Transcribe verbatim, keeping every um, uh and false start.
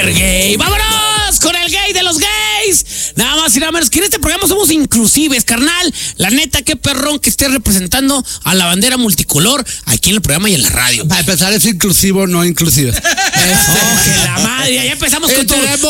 super gay. ¡Vámonos con el gay de los gays! Nada más y nada menos que en este programa somos inclusives, carnal. La neta, qué perrón que estés representando a la bandera multicolor aquí en el programa y en la radio. Para empezar, es inclusivo, no inclusive. Este, oh, que la madre, ya empezamos con tu,